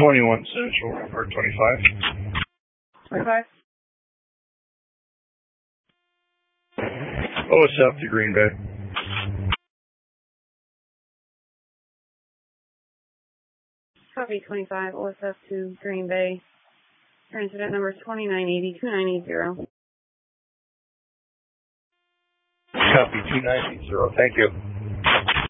21 Central, report 25. 25. OSF to Green Bay. Copy 25, OSF to Green Bay. Your incident number is 2980-2980. Copy 2980, thank you.